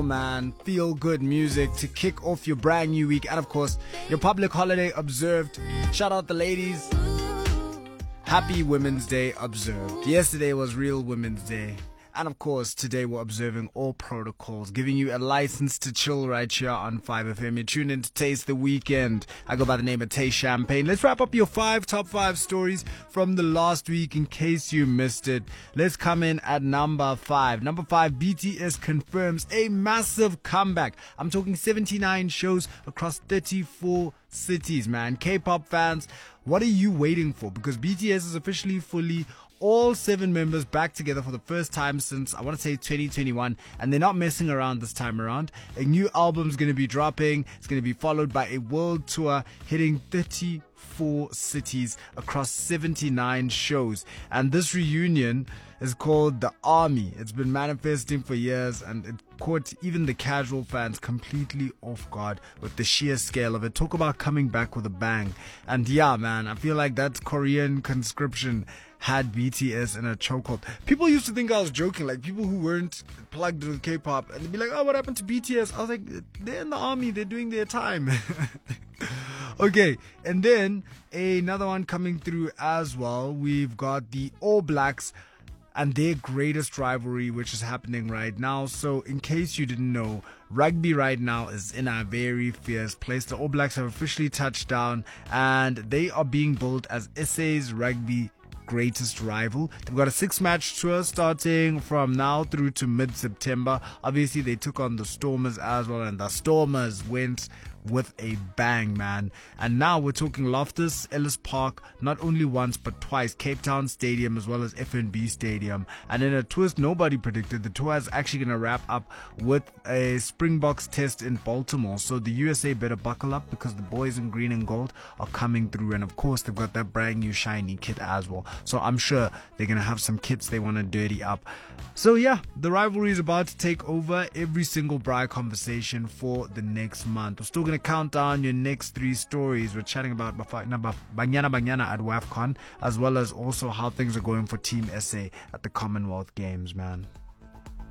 more, man. Feel good music to kick off your brand new week. And of course, your public holiday observed. Shout out the ladies. Happy Women's Day observed. Yesterday was Real Women's Day. And of course, today we're observing all protocols, giving you a license to chill right here on 5FM. You're tuned in to Taste the Weekend. I go by the name of Taste Champagne. Let's wrap up your top five stories from the last week in case you missed it. Let's come in at number 5. Number 5, BTS confirms a massive comeback. I'm talking 79 shows across 34 cities, man. K-pop fans, what are you waiting for? Because BTS is officially fully all 7 members back together for the first time since, I want to say, 2021, and they're not messing around this time around. A new album's going to be dropping. It's going to be followed by a world tour hitting 34 cities across 79 shows. And this reunion is called The Army. It's been manifesting for years, and it caught even the casual fans completely off guard with the sheer scale of it. Talk about coming back with a bang. And yeah, man, I feel like that Korean conscription had BTS in a chokehold. People used to think I was joking, like people who weren't plugged into K-pop, and they'd be like, oh, what happened to BTS? I was like, they're in the army, they're doing their time. Okay, and then another one coming through as well. We've got the All Blacks and their greatest rivalry, which is happening right now. So in case you didn't know, rugby right now is in a very fierce place. The All Blacks have officially touched down, and they are being billed as SA's rugby greatest rival. They've got a 6-match tour starting from now through to mid-September. Obviously, they took on the Stormers as well, and the Stormers went with a bang, man. And now we're talking Loftus, Ellis Park, not only once but twice, Cape Town Stadium as well as FNB Stadium. And in a twist nobody predicted, the tour is actually going to wrap up with a Springboks test in Baltimore. So the USA better buckle up, because the boys in green and gold are coming through. And of course, they've got that brand new shiny kit as well. So I'm sure they're going to have some kits they want to dirty up. So yeah, the rivalry is about to take over every single Braai conversation for the next month. We're still going to count down your next 3 stories. We're chatting about Banyana at WAFCON, as well as also how things are going for Team SA at the Commonwealth Games, man.